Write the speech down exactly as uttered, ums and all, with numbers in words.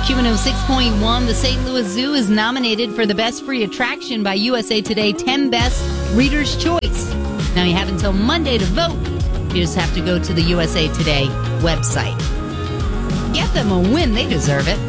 Q one oh six point one, the Saint Louis Zoo is nominated for the Best Free Attraction by U S A Today ten Best Reader's Choice. Now you have until Monday to vote. You just have to go to the U S A Today website. Get them a win. They deserve it.